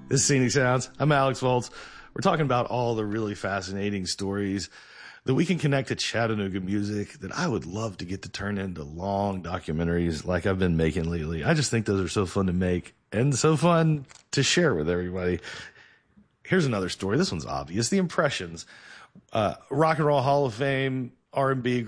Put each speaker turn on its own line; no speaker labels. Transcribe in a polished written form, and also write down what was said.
This is Scenic Sounds. I'm Alex Volz. We're talking about all the really fascinating stories that we can connect to Chattanooga music that I would love to get to turn into long documentaries like I've been making lately. I just think those are so fun to make and so fun to share with everybody. Here's another story. This one's obvious. The Impressions, Rock and Roll Hall of Fame, R&B